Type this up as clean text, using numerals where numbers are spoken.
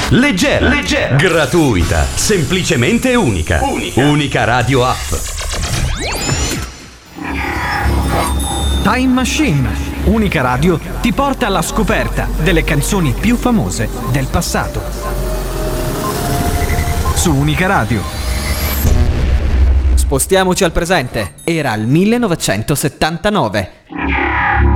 leggera, gratuita, semplicemente unica. Unica Radio App. Time Machine, Unica Radio ti porta alla scoperta delle canzoni più famose del passato. Su Unica Radio. Spostiamoci al presente. Era il 1979.